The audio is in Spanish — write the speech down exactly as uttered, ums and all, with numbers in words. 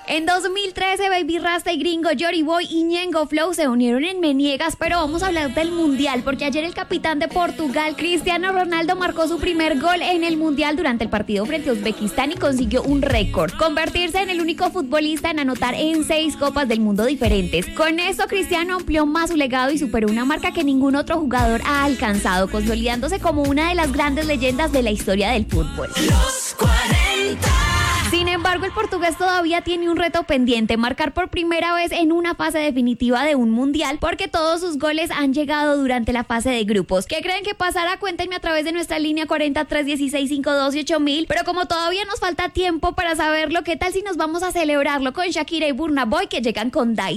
En dos mil trece, Baby Rasta y Gringo, Jory Boy y Ñengo Flow se unieron en Meniegas, pero vamos a hablar del Mundial, porque ayer el capitán de Portugal, Cristiano Ronaldo, marcó su primer gol en el Mundial durante el partido frente a Uzbekistán y consiguió un récord, convertirse en el único futbolista en anotar en seis Copas del Mundo diferentes. Con esto, Cristiano amplió más su legado y superó una marca que ningún otro jugador ha alcanzado, consolidándose como una de las grandes leyendas de la historia del fútbol. Los cuarenta. Sin embargo, el portugués todavía tiene un reto pendiente, marcar por primera vez en una fase definitiva de un mundial, porque todos sus goles han llegado durante la fase de grupos. ¿Qué creen que pasará? Cuéntenme a través de nuestra línea cuarenta, tres dieciséis, cincuenta y dos y ocho mil. Pero como todavía nos falta tiempo para saberlo, ¿qué tal si nos vamos a celebrarlo con Shakira y Burna Boy, que llegan con Dai?